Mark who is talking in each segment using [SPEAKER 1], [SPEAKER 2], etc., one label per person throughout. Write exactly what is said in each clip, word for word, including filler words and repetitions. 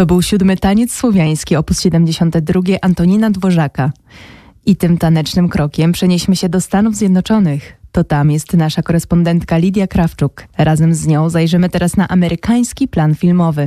[SPEAKER 1] To był siódmy taniec słowiański, opus siedemdziesiąte drugie Antonina Dworzaka. I tym tanecznym krokiem przenieśmy się do Stanów Zjednoczonych. To tam jest nasza korespondentka Lidia Krawczuk. Razem z nią zajrzymy teraz na amerykański plan filmowy.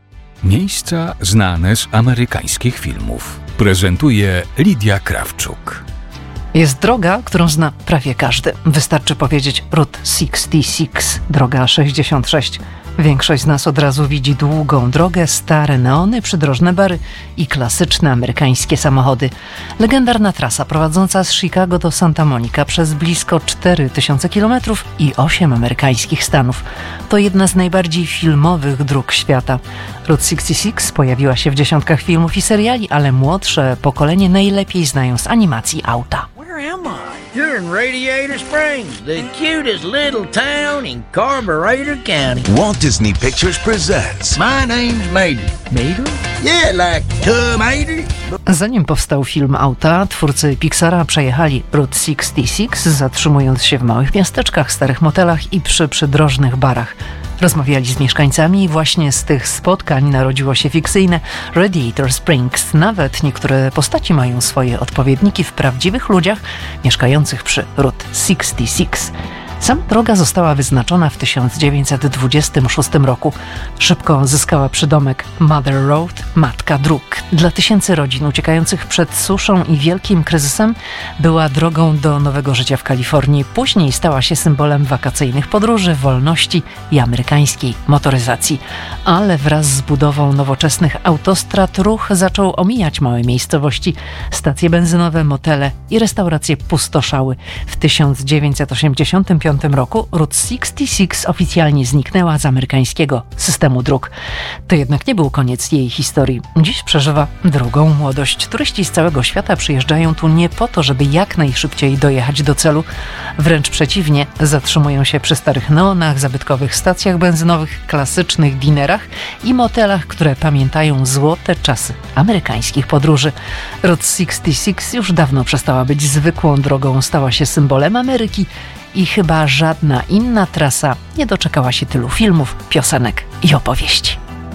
[SPEAKER 2] Miejsca znane z amerykańskich filmów. Prezentuje Lidia Krawczuk.
[SPEAKER 3] Jest droga, którą zna prawie każdy. Wystarczy powiedzieć Route sześćdziesiąt sześć, droga sześćdziesiąt sześć. Większość z nas od razu widzi długą drogę, stare neony, przydrożne bary i klasyczne amerykańskie samochody. Legendarna trasa prowadząca z Chicago do Santa Monica przez blisko cztery tysiące kilometrów i osiem amerykańskich stanów. To jedna z najbardziej filmowych dróg świata. Route sześćdziesiąt sześć pojawiła się w dziesiątkach filmów i seriali, ale młodsze pokolenie najlepiej znają z animacji auta.
[SPEAKER 4] Where am I? You're in Radiator Springs, the cutest little town in Carburetor County.
[SPEAKER 5] Walt Disney Pictures presents.
[SPEAKER 4] My name's Mater. Mater? Yeah, like tomato.
[SPEAKER 3] Zanim powstał film Auta, twórcy Pixara przejechali Route sześćdziesiąt sześć, zatrzymując się w małych miasteczkach, starych motelach i przy przydrożnych barach. Rozmawiali z mieszkańcami i właśnie z tych spotkań narodziło się fikcyjne Radiator Springs. Nawet niektóre postaci mają swoje odpowiedniki w prawdziwych ludziach mieszkających przy Route sześćdziesiąt sześć. Sama droga została wyznaczona w tysiąc dziewięćset dwudziestym szóstym roku. Szybko zyskała przydomek Mother Road, Matka Dróg. Dla tysięcy rodzin uciekających przed suszą i wielkim kryzysem była drogą do nowego życia w Kalifornii. Później stała się symbolem wakacyjnych podróży, wolności i amerykańskiej motoryzacji. Ale wraz z budową nowoczesnych autostrad ruch zaczął omijać małe miejscowości. Stacje benzynowe, motele i restauracje pustoszały. W tysiąc dziewięćset osiemdziesiątym piątym roku Route sześćdziesiąt sześć oficjalnie zniknęła z amerykańskiego systemu dróg. To jednak nie był koniec jej historii. Dziś przeżywa drugą młodość. Turyści z całego świata przyjeżdżają tu nie po to, żeby jak najszybciej dojechać do celu. Wręcz przeciwnie, zatrzymują się przy starych neonach, zabytkowych stacjach benzynowych, klasycznych dinerach i motelach, które pamiętają złote czasy amerykańskich podróży. Route sześćdziesiąt sześć już dawno przestała być zwykłą drogą, stała się symbolem Ameryki i chyba żadna inna trasa nie doczekała się tylu filmów, piosenek i opowieści.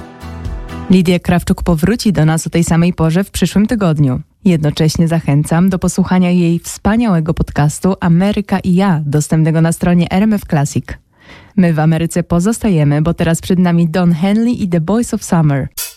[SPEAKER 1] Lidia Krawczuk powróci do nas o tej samej porze w przyszłym tygodniu. Jednocześnie zachęcam do posłuchania jej wspaniałego podcastu Ameryka i ja, dostępnego na stronie R M F Classic. My w Ameryce pozostajemy, bo teraz przed nami Don Henley i The Boys of Summer.